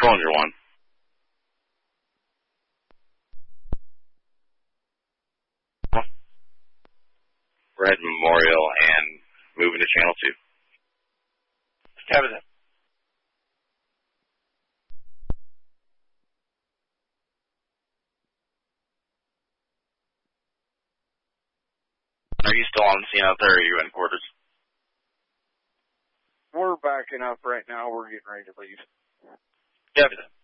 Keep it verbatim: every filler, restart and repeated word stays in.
Ranger one. We're heading Memorial and moving to Channel two. Copy that. Are you still on the scene out there, or are you in quarters? We're backing up right now. We're getting ready to leave. Copy that.